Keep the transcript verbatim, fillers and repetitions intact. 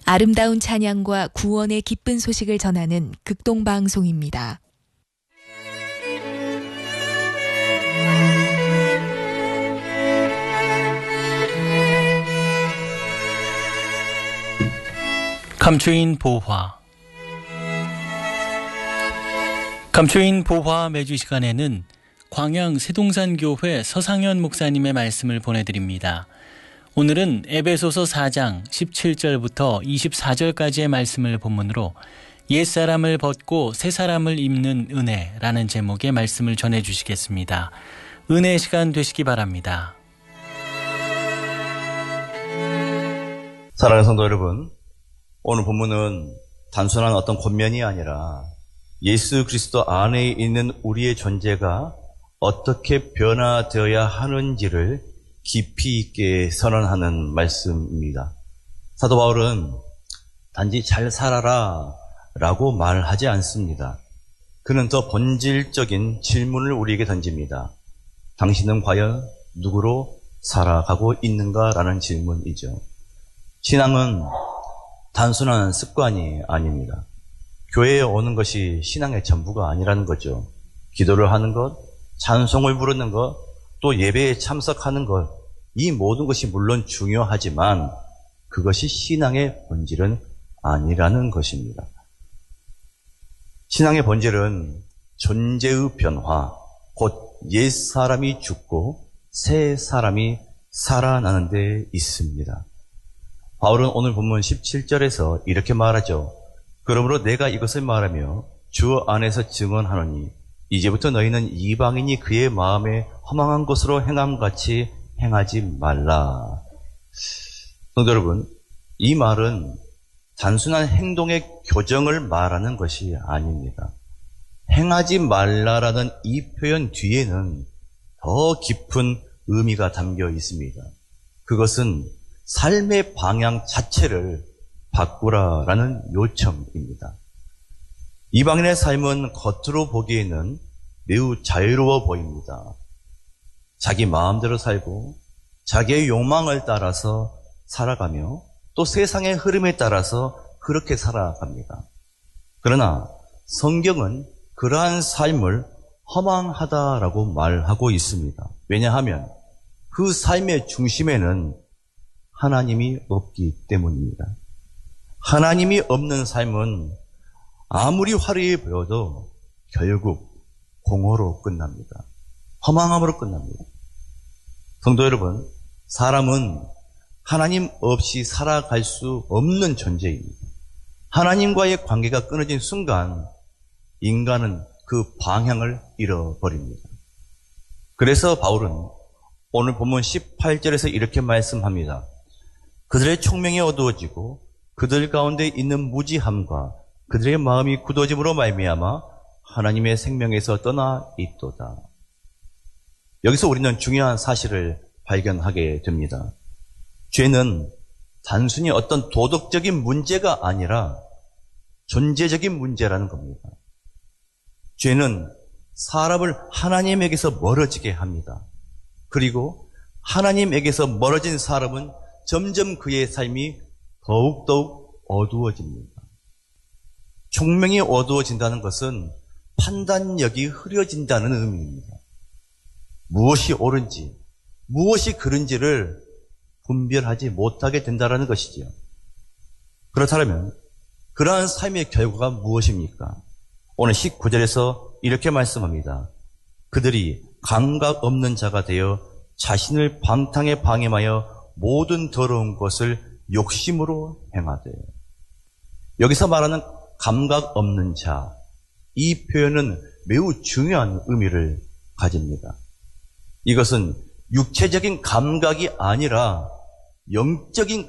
아름다운 찬양과 구원의 기쁜 소식을 전하는 극동방송입니다. 감초인 보화. 감초인 보화 매주 시간에는 광양 세동산교회 서상현 목사님의 말씀을 보내드립니다. 오늘은 에베소서 사 장 십칠 절부터 이십사 절까지의 말씀을 본문으로 옛사람을 벗고 새사람을 입는 은혜라는 제목의 말씀을 전해주시겠습니다. 은혜 시간 되시기 바랍니다. 사랑하는 성도 여러분, 오늘 본문은 단순한 어떤 권면이 아니라 예수 그리스도 안에 있는 우리의 존재가 어떻게 변화되어야 하는지를 깊이 있게 선언하는 말씀입니다. 사도 바울은 단지 잘 살아라 라고 말하지 않습니다. 그는 더 본질적인 질문을 우리에게 던집니다. 당신은 과연 누구로 살아가고 있는가? 라는 질문이죠. 신앙은 단순한 습관이 아닙니다. 교회에 오는 것이 신앙의 전부가 아니라는 거죠. 기도를 하는 것, 찬송을 부르는 것, 또 예배에 참석하는 것, 이 모든 것이 물론 중요하지만 그것이 신앙의 본질은 아니라는 것입니다. 신앙의 본질은 존재의 변화, 곧 옛사람이 죽고 새 사람이 살아나는 데 있습니다. 바울은 오늘 본문 십칠 절에서 이렇게 말하죠. 그러므로 내가 이것을 말하며 주 안에서 증언하노니 이제부터 너희는 이방인이 그의 마음에 허망한 것으로 행함같이 행하지 말라. 성도 여러분, 이 말은 단순한 행동의 교정을 말하는 것이 아닙니다. 행하지 말라라는 이 표현 뒤에는 더 깊은 의미가 담겨 있습니다. 그것은 삶의 방향 자체를 바꾸라라는 요청입니다. 이방인의 삶은 겉으로 보기에는 매우 자유로워 보입니다. 자기 마음대로 살고 자기의 욕망을 따라서 살아가며 또 세상의 흐름에 따라서 그렇게 살아갑니다. 그러나 성경은 그러한 삶을 허망하다라고 말하고 있습니다. 왜냐하면 그 삶의 중심에는 하나님이 없기 때문입니다. 하나님이 없는 삶은 아무리 화려해 보여도 결국 공허로 끝납니다. 허망함으로 끝납니다. 성도 여러분, 사람은 하나님 없이 살아갈 수 없는 존재입니다. 하나님과의 관계가 끊어진 순간 인간은 그 방향을 잃어버립니다. 그래서 바울은 오늘 본문 십팔 절에서 이렇게 말씀합니다. 그들의 총명이 어두워지고 그들 가운데 있는 무지함과 그들의 마음이 굳어짐으로 말미암아 하나님의 생명에서 떠나 있도다. 여기서 우리는 중요한 사실을 발견하게 됩니다. 죄는 단순히 어떤 도덕적인 문제가 아니라 존재적인 문제라는 겁니다. 죄는 사람을 하나님에게서 멀어지게 합니다. 그리고 하나님에게서 멀어진 사람은 점점 그의 삶이 더욱더욱 어두워집니다. 총명이 어두워진다는 것은 판단력이 흐려진다는 의미입니다. 무엇이 옳은지, 무엇이 그른지를 분별하지 못하게 된다는 것이지요. 그렇다면 그러한 삶의 결과가 무엇입니까? 오늘 십구 절에서 이렇게 말씀합니다. 그들이 감각 없는 자가 되어 자신을 방탕에 방임하여 모든 더러운 것을 욕심으로 행하되. 여기서 말하는 감각 없는 자, 이 표현은 매우 중요한 의미를 가집니다. 이것은 육체적인 감각이 아니라 영적인